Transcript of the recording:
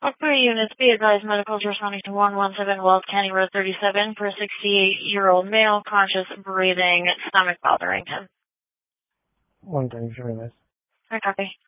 Okay, units, be advised medicals responding to 117 Wells County Road 37 for a 68-year-old male, conscious, breathing, stomach bothering him. One thing, sure, miss. I copy.